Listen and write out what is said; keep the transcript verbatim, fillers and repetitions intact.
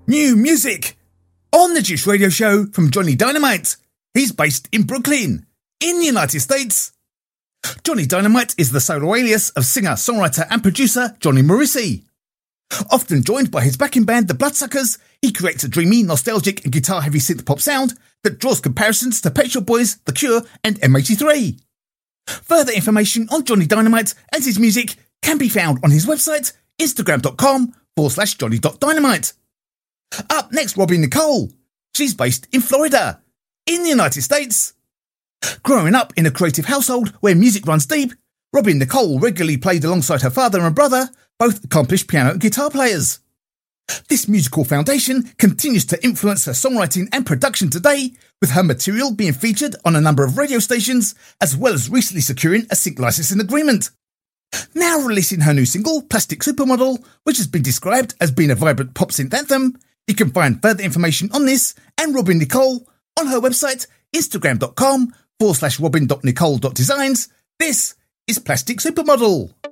New music on the Juice Radio Show from Johnny Dynamite. He's based in Brooklyn, in the United States. Johnny Dynamite is the solo alias of singer, songwriter and producer Johnny Morrissey. Often joined by his backing band The Bloodsuckers, he creates a dreamy, nostalgic and guitar-heavy synth-pop sound that draws comparisons to Pet Shop Boys, The Cure and M eighty-three. Further information on Johnny Dynamite and his music can be found on his website, instagram.com forward slash johnny.dynamite. Up next, Robbie Nicole. She's based in Florida, in the United States. Growing up in a creative household where music runs deep, Robbie Nicole regularly played alongside her father and brother, both accomplished piano and guitar players. This musical foundation continues to influence her songwriting and production today, with her material being featured on a number of radio stations, as well as recently securing a sync licensing agreement. Now releasing her new single, Plastic Supermodel, which has been described as being a vibrant pop synth anthem. You can find further information on this and Robin Nicole on her website, instagram.com forward slash robin.nicole.designs. This is Plastic Supermodel.